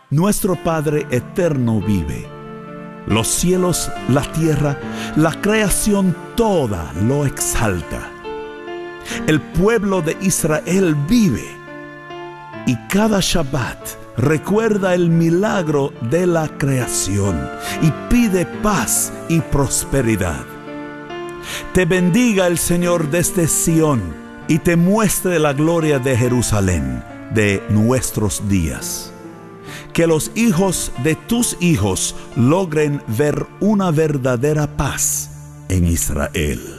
Nuestro Padre eterno vive. Los cielos, la tierra, la creación toda lo exalta. El pueblo de Israel vive y cada Shabbat recuerda el milagro de la creación y pide paz y prosperidad. Te bendiga el Señor desde Sión y te muestre la gloria de Jerusalén, de nuestros días. Que los hijos de tus hijos logren ver una verdadera paz en Israel.